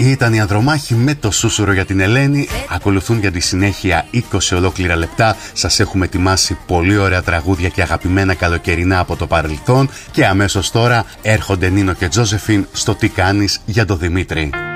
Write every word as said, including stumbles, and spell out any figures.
Ήταν η Ανδρομάχη με το σούσουρο για την Ελένη. Ακολουθούν για τη συνέχεια είκοσι ολόκληρα λεπτά. Σας έχουμε ετοιμάσει πολύ ωραία τραγούδια και αγαπημένα καλοκαιρινά από το παρελθόν. Και αμέσως τώρα έρχονται Νίνο και Τζόζεφιν στο Τι κάνεις για το Δημήτρη.